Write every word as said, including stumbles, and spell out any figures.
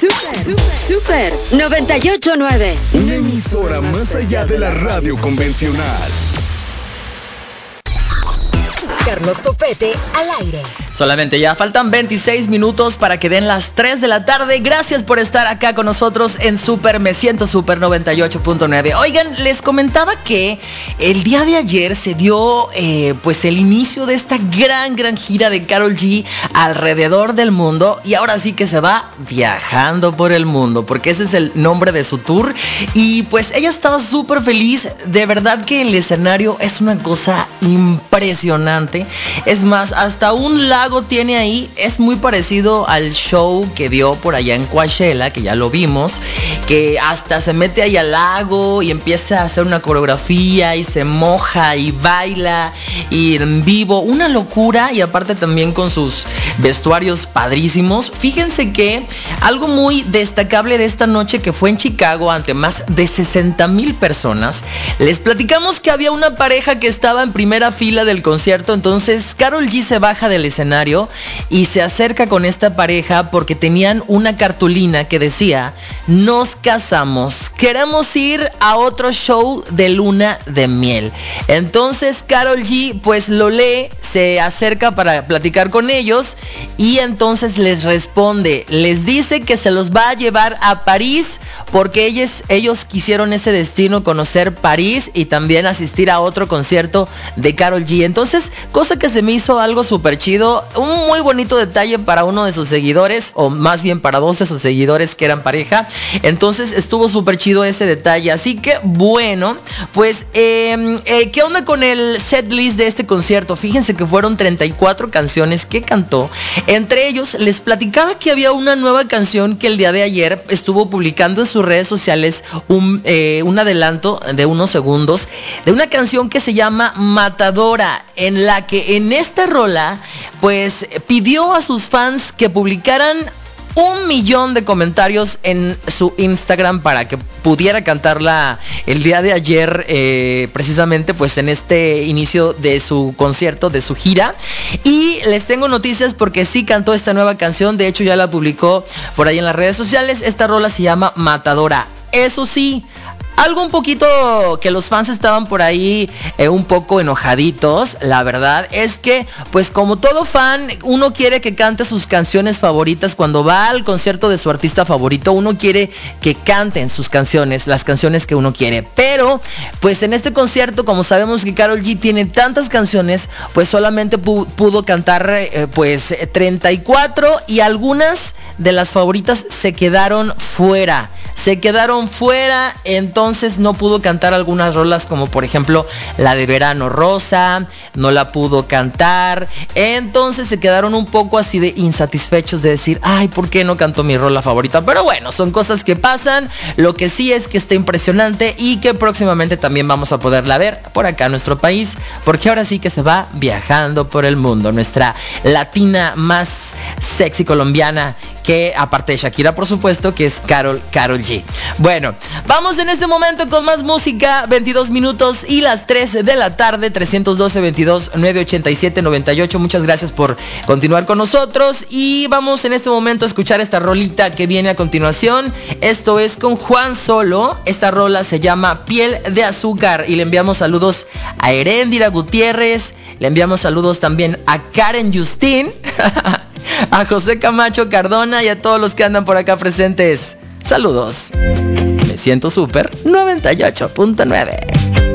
Super, super, super noventa y ocho punto nueve. Una emisora más allá de la radio convencional. Carlos Topete al aire. Solamente ya faltan veintiséis minutos para que den las tres de la tarde. Gracias por estar acá con nosotros en Super, me siento Super noventa y ocho punto nueve. Oigan, les comentaba que el día de ayer se dio eh, pues el inicio de esta gran, gran gira de Karol G alrededor del mundo. Y ahora sí que se va viajando por el mundo, porque ese es el nombre de su tour. Y pues ella estaba súper feliz. De verdad que el escenario es una cosa impresionante. Es más, hasta un lago tiene ahí. Es muy parecido al show que dio por allá en Coachella, que ya lo vimos, que hasta se mete ahí al lago y empieza a hacer una coreografía y se moja y baila y en vivo, una locura. Y aparte también con sus vestuarios padrísimos. Fíjense que algo muy destacable de esta noche, que fue en Chicago ante más de sesenta mil personas, les platicamos que había una pareja que estaba en primera fila del concierto. Entonces Karol G se baja del escenario y se acerca con esta pareja porque tenían una cartulina que decía: nos casamos, queremos ir a otro show de luna de miel. Entonces Karol G pues lo lee, se acerca para platicar con ellos y entonces les responde, les dice que se los va a llevar a París porque ellos, ellos quisieron ese destino, conocer París y también asistir a otro concierto de Karol G. Entonces, cosa que se me hizo algo súper chido, un muy bonito detalle para uno de sus seguidores, o más bien para dos de sus seguidores que eran pareja. Entonces estuvo súper chido ese detalle. Así que bueno, pues eh, eh, ¿qué onda con el set list de este concierto? Fíjense que fueron treinta y cuatro canciones que cantó. Entre ellos les platicaba que había una nueva canción que el día de ayer estuvo publicando en sus redes sociales un, eh, un adelanto de unos segundos de una canción que se llama Matadora, en la que en esta rola pues pidió a sus fans que publicaran un millón de comentarios en su Instagram para que pudiera cantarla el día de ayer, eh, precisamente pues en este inicio de su concierto, de su gira. Y les tengo noticias porque sí cantó esta nueva canción. De hecho ya la publicó por ahí en las redes sociales. Esta rola se llama Matadora. Eso sí, algo un poquito que los fans estaban por ahí eh, un poco enojaditos. La verdad es que pues como todo fan, uno quiere que cante sus canciones favoritas. Cuando va al concierto de su artista favorito, uno quiere que canten sus canciones, las canciones que uno quiere. Pero pues en este concierto, como sabemos que Karol G tiene tantas canciones, pues solamente pu- pudo cantar eh, pues treinta y cuatro, y algunas de las favoritas se quedaron fuera. Se quedaron fuera, entonces no pudo cantar algunas rolas como por ejemplo la de Verano Rosa, no la pudo cantar. Entonces se quedaron un poco así de insatisfechos de decir, ay, ¿por qué no cantó mi rola favorita? Pero bueno, son cosas que pasan. Lo que sí es que está impresionante y que próximamente también vamos a poderla ver por acá en nuestro país, porque ahora sí que se va viajando por el mundo. Nuestra latina más sexy colombiana, que aparte de Shakira, por supuesto, que es Karol, Karol G. Bueno, vamos en este momento con más música. Veintidós minutos y las tres de la tarde. Trescientos doce, veintidós, nueve ochenta y siete, noventa y ocho. Muchas gracias por continuar con nosotros. Y vamos en este momento a escuchar esta rolita que viene a continuación. Esto es con Juan Solo. Esta rola se llama Piel de Azúcar. Y le enviamos saludos a Heréndira Gutiérrez. Le enviamos saludos también a Karen Justín, a José Camacho Cardona y a todos los que andan por acá presentes. Saludos. Me siento súper noventa y ocho punto nueve.